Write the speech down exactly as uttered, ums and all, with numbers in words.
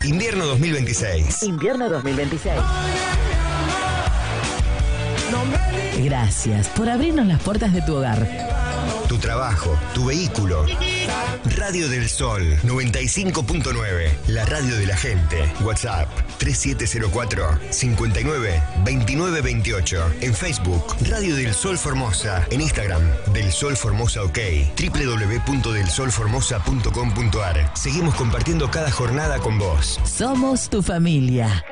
Invierno dos mil veintiséis. Invierno dos mil veintiséis. Gracias por abrirnos las puertas de tu hogar. Tu trabajo, tu vehículo. Radio del Sol noventa y cinco punto nueve. La radio de la gente. WhatsApp tres siete cero cuatro, cinco nueve, dos nueve dos ocho. En Facebook, Radio del Sol Formosa. En Instagram, Del Sol Formosa OK. doble u doble u doble u punto del sol formosa punto com punto ar. Seguimos compartiendo cada jornada con vos. Somos tu familia.